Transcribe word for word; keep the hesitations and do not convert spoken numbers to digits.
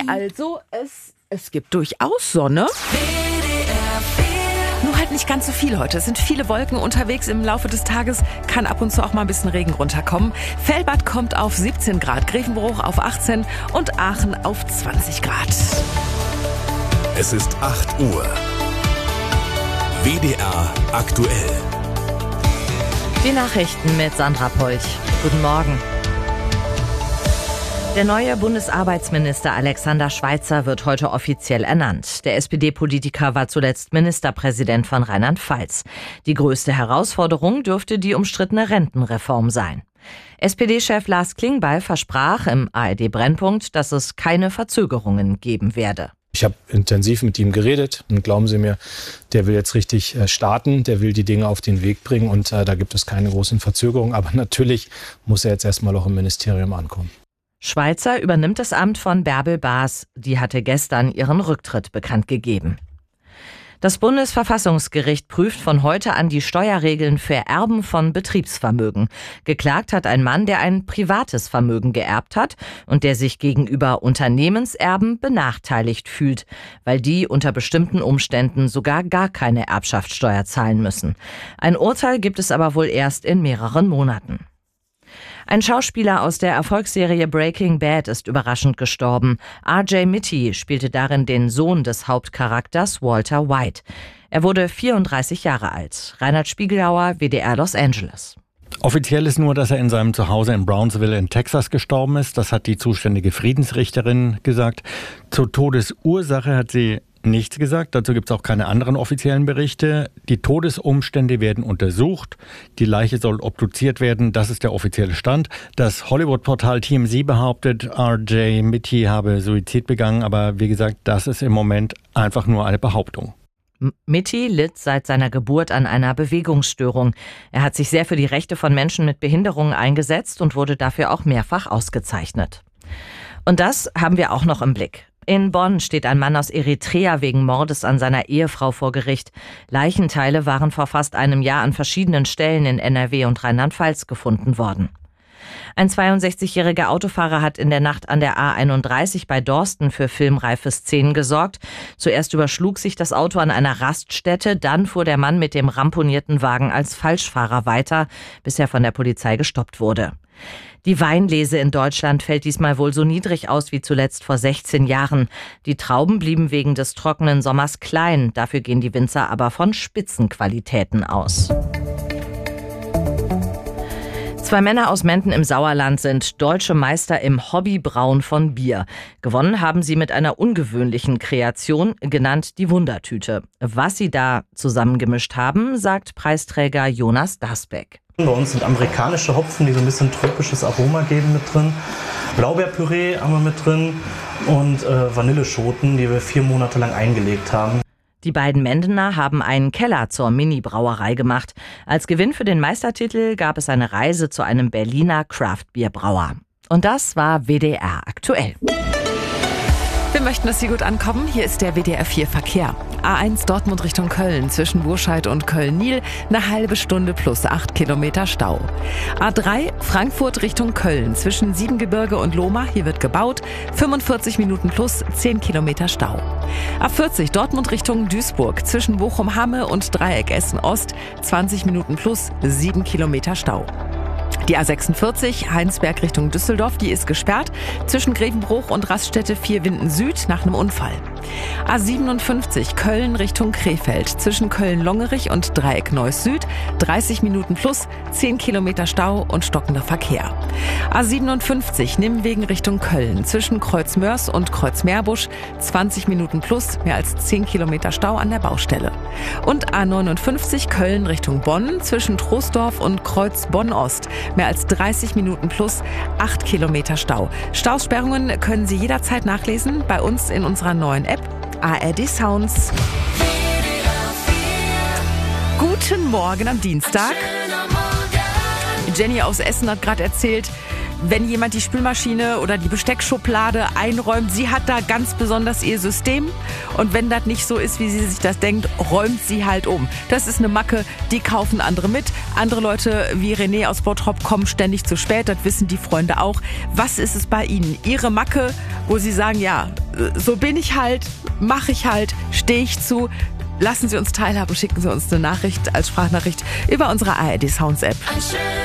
also es, es gibt durchaus Sonne. Nur halt nicht ganz so viel heute. Es sind viele Wolken unterwegs im Laufe des Tages. Kann ab und zu auch mal ein bisschen Regen runterkommen. Fellbad kommt auf siebzehn Grad, Grevenbruch auf achtzehn und Aachen auf zwanzig Grad. Es ist acht Uhr. W D R aktuell. Die Nachrichten mit Sandra Polch. Guten Morgen. Der neue Bundesarbeitsminister Alexander Schweitzer wird heute offiziell ernannt. Der S P D-Politiker war zuletzt Ministerpräsident von Rheinland-Pfalz. Die größte Herausforderung dürfte die umstrittene Rentenreform sein. S P D-Chef Lars Klingbeil versprach im A R D-Brennpunkt, dass es keine Verzögerungen geben werde. Ich habe intensiv mit ihm geredet und glauben Sie mir, der will jetzt richtig starten, der will die Dinge auf den Weg bringen und äh, da gibt es keine großen Verzögerungen. Aber natürlich muss er jetzt erstmal auch im Ministerium ankommen. Schweitzer übernimmt das Amt von Bärbel Baas. Die hatte gestern ihren Rücktritt bekannt gegeben. Das Bundesverfassungsgericht prüft von heute an die Steuerregeln für Erben von Betriebsvermögen. Geklagt hat ein Mann, der ein privates Vermögen geerbt hat und der sich gegenüber Unternehmenserben benachteiligt fühlt, weil die unter bestimmten Umständen sogar gar keine Erbschaftssteuer zahlen müssen. Ein Urteil gibt es aber wohl erst in mehreren Monaten. Ein Schauspieler aus der Erfolgsserie Breaking Bad ist überraschend gestorben. R J Mitte spielte darin den Sohn des Hauptcharakters Walter White. Er wurde vierunddreißig Jahre alt. Reinhard Spiegelhauer, W D R Los Angeles. Offiziell ist nur, dass er in seinem Zuhause in Brownsville in Texas gestorben ist. Das hat die zuständige Friedensrichterin gesagt. Zur Todesursache hat sie nichts gesagt, dazu gibt es auch keine anderen offiziellen Berichte. Die Todesumstände werden untersucht, die Leiche soll obduziert werden, das ist der offizielle Stand. Das Hollywood-Portal T M Z behauptet, R J Mitte habe Suizid begangen, aber wie gesagt, das ist im Moment einfach nur eine Behauptung. Mitte litt seit seiner Geburt an einer Bewegungsstörung. Er hat sich sehr für die Rechte von Menschen mit Behinderungen eingesetzt und wurde dafür auch mehrfach ausgezeichnet. Und das haben wir auch noch im Blick. In Bonn steht ein Mann aus Eritrea wegen Mordes an seiner Ehefrau vor Gericht. Leichenteile waren vor fast einem Jahr an verschiedenen Stellen in N R W und Rheinland-Pfalz gefunden worden. Ein zweiundsechzigjähriger Autofahrer hat in der Nacht an der A einunddreißig bei Dorsten für filmreife Szenen gesorgt. Zuerst überschlug sich das Auto an einer Raststätte, dann fuhr der Mann mit dem ramponierten Wagen als Falschfahrer weiter, bis er von der Polizei gestoppt wurde. Die Weinlese in Deutschland fällt diesmal wohl so niedrig aus wie zuletzt vor sechzehn Jahren. Die Trauben blieben wegen des trockenen Sommers klein, dafür gehen die Winzer aber von Spitzenqualitäten aus. Zwei Männer aus Menden im Sauerland sind deutsche Meister im Hobbybrauen von Bier. Gewonnen haben sie mit einer ungewöhnlichen Kreation, genannt die Wundertüte. Was sie da zusammengemischt haben, sagt Preisträger Jonas Dasbeck. Bei uns sind amerikanische Hopfen, die so ein bisschen tropisches Aroma geben, mit drin. Blaubeerpüree haben wir mit drin und äh, Vanilleschoten, die wir vier Monate lang eingelegt haben. Die beiden Mendener haben einen Keller zur Mini-Brauerei gemacht. Als Gewinn für den Meistertitel gab es eine Reise zu einem Berliner Craft-Bier-Brauer. Und das war W D R aktuell. Wir möchten, dass Sie gut ankommen. Hier ist der W D R vier Verkehr. A eins Dortmund Richtung Köln zwischen Burscheid und Köln-Nil eine halbe Stunde plus acht Kilometer Stau. A drei Frankfurt Richtung Köln zwischen Siebengebirge und Lohmar, hier wird gebaut, fünfundvierzig Minuten plus zehn Kilometer Stau. A vierzig Dortmund Richtung Duisburg zwischen Bochum-Hamme und Dreieck Essen-Ost zwanzig Minuten plus sieben Kilometer Stau. Die A sechsundvierzig Heinsberg Richtung Düsseldorf, die ist gesperrt zwischen Grevenbruch und Raststätte Vierwinden Süd nach einem Unfall. A siebenundfünfzig Köln Richtung Krefeld zwischen Köln-Longerich und Dreieck Neuss Süd dreißig Minuten plus zehn Kilometer Stau und stockender Verkehr. A siebenundfünfzig Nimwegen Richtung Köln zwischen Kreuzmörs und Kreuzmeerbusch zwanzig Minuten plus mehr als zehn Kilometer Stau an der Baustelle. Und A neunundfünfzig Köln Richtung Bonn zwischen Troisdorf und Kreuz Bonn-Ost mehr als dreißig Minuten plus acht Kilometer Stau. Stausperrungen können Sie jederzeit nachlesen bei uns in unserer neuen App A R D Sounds. Guten Morgen am Dienstag. Jenny aus Essen hat gerade erzählt, wenn jemand die Spülmaschine oder die Besteckschublade einräumt, sie hat da ganz besonders ihr System. Und wenn das nicht so ist, wie sie sich das denkt, räumt sie halt um. Das ist eine Macke, die kaufen andere mit. Andere Leute wie René aus Bottrop kommen ständig zu spät, das wissen die Freunde auch. Was ist es bei Ihnen? Ihre Macke, wo Sie sagen, ja, so bin ich halt, mache ich halt, stehe ich zu. Lassen Sie uns teilhaben, schicken Sie uns eine Nachricht als Sprachnachricht über unsere A R D Sounds App.